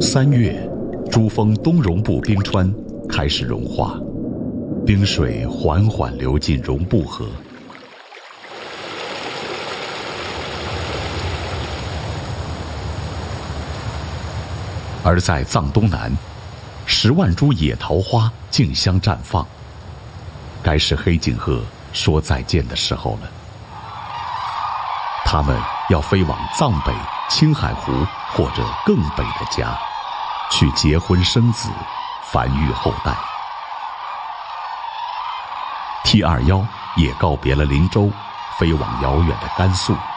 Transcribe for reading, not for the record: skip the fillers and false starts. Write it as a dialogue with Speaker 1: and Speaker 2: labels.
Speaker 1: 3月，珠峰东绒布冰川开始融化，冰水缓缓流进绒布河。而在藏东南，10万株野桃花竞相绽放，该是黑颈鹤说再见的时候了。它们要飞往藏北、青海湖或者更北的家，去结婚生子，繁育后代。T21也告别了林州，飞往遥远的甘肃。